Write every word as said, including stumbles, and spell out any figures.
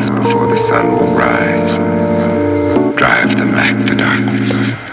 before the sun will rise. Drive them back to darkness.